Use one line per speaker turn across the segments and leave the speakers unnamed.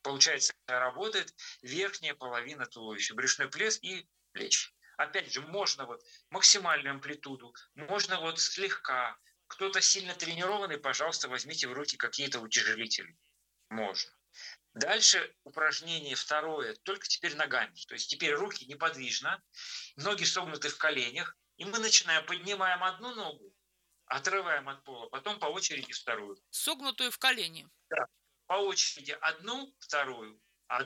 Получается, работает верхняя половина туловища, брюшной пресс и плечи. Опять же, можно вот максимальную амплитуду, можно вот слегка. Кто-то сильно тренированный, пожалуйста, возьмите в руки какие-то утяжелители. Можно. Дальше упражнение второе, только теперь ногами. То есть теперь руки неподвижно, ноги согнуты в коленях, и мы начинаем, поднимаем одну ногу, отрываем от пола, потом по очереди вторую.
Согнутую в колени.
Да. По очереди одну, вторую,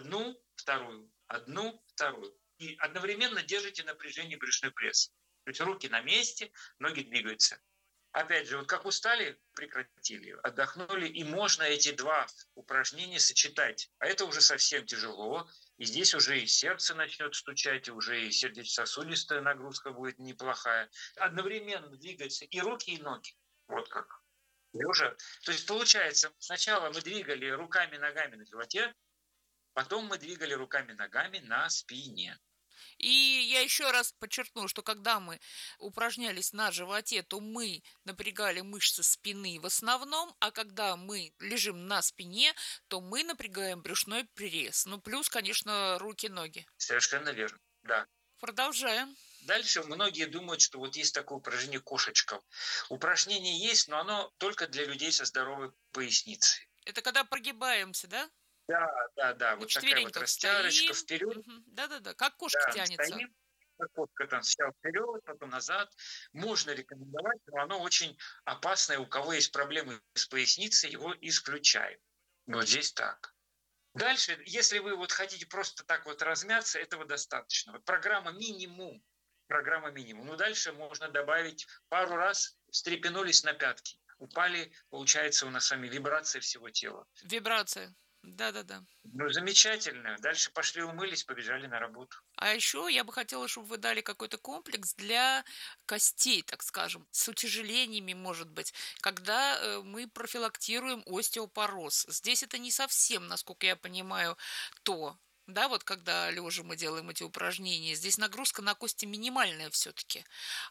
одну, вторую. И одновременно держите напряжение брюшной пресс. То есть руки на месте, ноги двигаются. Опять же, вот как устали, прекратили, отдохнули, и можно эти два упражнения сочетать. А это уже совсем тяжело, и здесь уже и сердце начнет стучать, и уже и сердечно-сосудистая нагрузка будет неплохая. Одновременно двигаются и руки, и ноги. Вот как. Лежа. То есть получается, сначала мы двигали руками, ногами на животе, потом мы двигали руками, ногами на спине.
И я еще раз подчеркну, что когда мы упражнялись на животе, то мы напрягали мышцы спины в основном, а когда мы лежим на спине, то мы напрягаем брюшной пресс. Ну, плюс, конечно, руки-ноги.
Совершенно верно, да.
Продолжаем.
Дальше многие думают, что вот есть такое упражнение кошечка. Упражнение есть, но оно только для людей со здоровой поясницей.
Это когда прогибаемся, да?
Да, да, да,
На
вот такая вот
четвереньках
растяжечка
стоим.
вперед,
Мгм. Да-да-да, как кошка
да,
тянется.
стоим, кошка там сначала вперед, потом назад. Можно рекомендовать, но оно очень опасное. У кого есть проблемы с поясницей, его исключаем. Вот здесь так. Дальше, если вы вот хотите просто так вот размяться, этого достаточно. Вот программа минимум. Программа минимум. Ну, дальше можно добавить пару раз встрепенулись на пятки. Упали, получается, у нас с вами вибрация всего тела.
Вибрация. Да-да-да.
Ну, замечательно. Дальше пошли умылись, побежали на работу.
А еще я бы хотела, чтобы вы дали какой-то комплекс для костей, так скажем, с утяжелениями, может быть, когда мы профилактируем остеопороз. Здесь это не совсем, насколько я понимаю, то. Да, вот когда лежа мы делаем эти упражнения, здесь нагрузка на кости минимальная все-таки.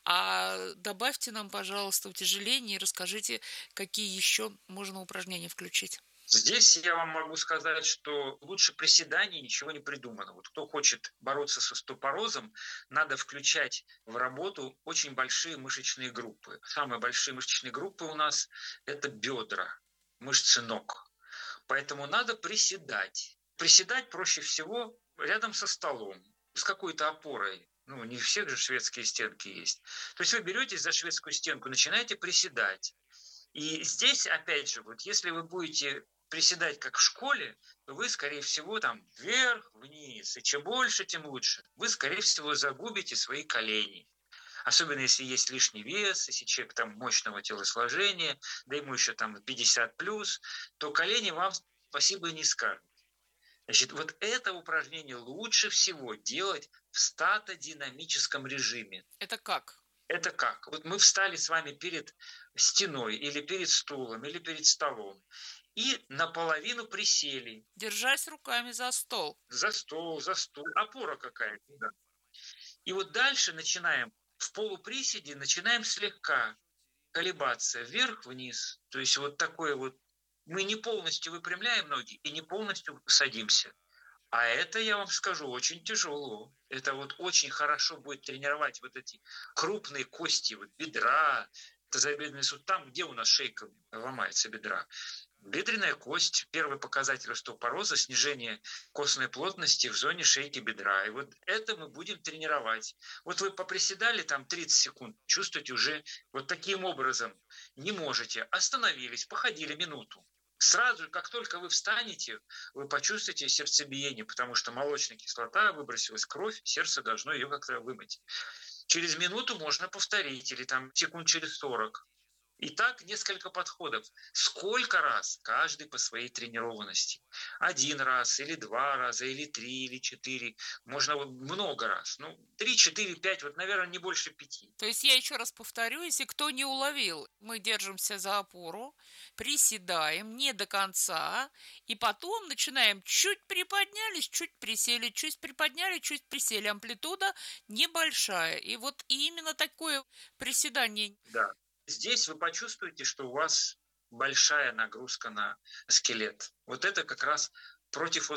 А добавьте нам, пожалуйста, утяжеления и расскажите, какие еще можно упражнения включить.
Здесь я вам могу сказать, что лучше приседаний ничего не придумано. Вот кто хочет бороться с остеопорозом, надо включать в работу очень большие мышечные группы. Самые большие мышечные группы у нас – это бедра, мышцы ног. Поэтому надо приседать. Приседать проще всего рядом со столом, с какой-то опорой. Ну, не у всех же шведские стенки есть. То есть вы беретесь за шведскую стенку, начинаете приседать. И здесь, опять же, вот если вы будете приседать как в школе, то вы, скорее всего, там вверх, вниз. И чем больше, тем лучше. Вы, скорее всего, загубите свои колени. Особенно если есть лишний вес, если человек там мощного телосложения, да ему еще там 50 плюс, то колени вам спасибо и не скажут. Значит, вот это упражнение лучше всего делать в статодинамическом режиме.
Это как?
Это как? Вот мы встали с вами перед стеной или перед стулом, или перед столом, и наполовину присели.
Держась руками за стол.
За стул, опора какая-то, да. И вот дальше начинаем, в полуприседе начинаем слегка колебаться вверх-вниз. То есть вот такое вот, мы не полностью выпрямляем ноги и не полностью садимся. А это, я вам скажу, очень тяжело. Это вот очень хорошо будет тренировать вот эти крупные кости, вот бедра, тазобедренный суставы, там, где у нас шейка ломается бедра. Бедренная кость, первый показатель остеопороза, снижение костной плотности в зоне шейки бедра. И вот это мы будем тренировать. Вот вы поприседали там 30 секунд, чувствуете уже вот таким образом. Не можете. Остановились, походили минуту. Сразу, как только вы встанете, вы почувствуете сердцебиение, потому что молочная кислота, выбросилась кровь, сердце должно ее как-то вымыть. Через минуту можно повторить, или там секунд через 40. И так несколько подходов. Сколько раз? Каждый по своей тренированности. Один раз, или два раза, или три, или четыре. Можно вот много раз. Ну, 3, 4, 5, вот, наверное, не больше 5.
То есть я еще раз повторю, если кто не уловил, мы держимся за опору, приседаем не до конца, и потом начинаем чуть приподнялись, чуть присели, чуть приподняли, чуть присели. Амплитуда небольшая. И вот именно такое приседание.
Да. Здесь вы почувствуете, что у вас большая нагрузка на скелет. Вот это как раз против